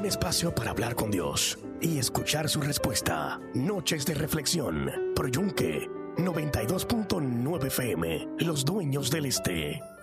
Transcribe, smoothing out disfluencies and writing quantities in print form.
espacio para hablar con Dios y escuchar su respuesta. Noches de reflexión. Pro Yunque 92.9 FM. Los dueños del este.